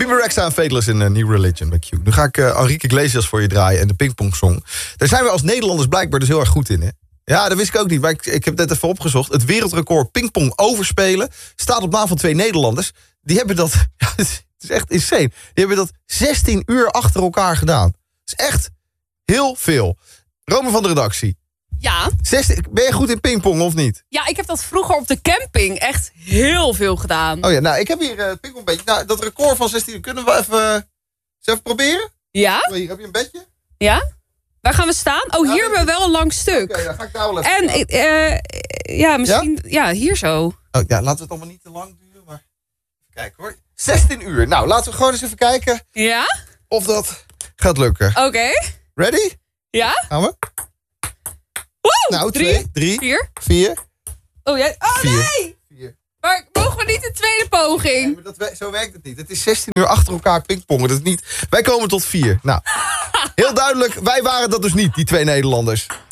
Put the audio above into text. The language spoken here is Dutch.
Bibi Rexha en Faithless in New Religion bij Q. Nu ga ik Enrique Iglesias voor je draaien en de pingpongsong. Daar zijn we als Nederlanders blijkbaar dus heel erg goed in, hè? Ja, dat wist ik ook niet, maar ik heb net even opgezocht. Het wereldrecord pingpong overspelen staat op naam van 2 Nederlanders. Die hebben dat, ja, het is echt insane. Die hebben dat 16 uur achter elkaar gedaan. Dat is echt heel veel. Rome van de redactie. Ja. Ben je goed in pingpong of niet? Ja, ik heb dat vroeger op de camping echt heel veel gedaan. Oh ja, nou, ik heb hier het pingpongbedje. Nou, dat record van 16 uur, kunnen we even proberen? Ja? Oh, hier heb je een bedje. Ja? Waar gaan we staan? Oh, hier hebben we wel een lang stuk. Oké, dan ga ik daar wel even En, ja, misschien... Ja, hier zo. Oh ja, laten we het allemaal niet te lang duren, maar... Even kijken hoor. 16 uur. Nou, laten we gewoon eens even kijken Ja? of dat gaat lukken. Oké. Ready? Ja? Gaan we? Woe! Nou, 2, 3, 4. 4. Oh, ja. Oh, 4. nee! 4. Maar mogen we niet de tweede poging? Nee, maar zo werkt het niet. Het is 16 uur achter elkaar pingpongen. Dat is niet... Wij komen tot 4. Nou, heel duidelijk, wij waren dat dus niet, die 2 Nederlanders.